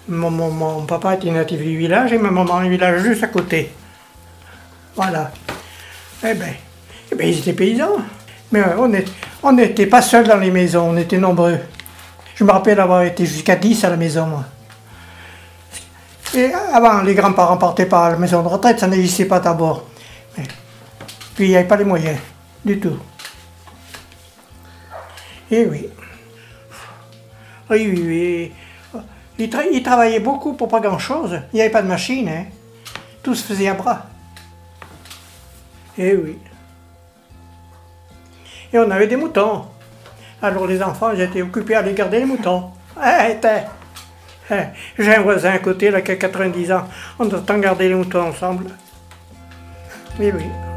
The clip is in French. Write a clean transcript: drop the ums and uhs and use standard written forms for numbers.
Mon papa était natif du village et ma maman du village juste à côté. Voilà. Eh ben, ils étaient paysans. Mais on n'était pas seuls dans les maisons, on était nombreux. Je me rappelle avoir été jusqu'à 10 à la maison, moi. Et avant, les grands-parents partaient pas à la maison de retraite, ça n'existait pas d'abord. Puis il n'y avait pas les moyens, du tout. Et oui. Oui. Ils travaillaient beaucoup pour pas grand-chose. Il n'y avait pas de machine, hein. Tout se faisait à bras. Et oui. Et on avait des moutons. Alors les enfants, ils étaient occupés à aller garder les moutons. J'ai un voisin à côté là, qui a 90 ans. On doit tant garder les moutons ensemble. Oui.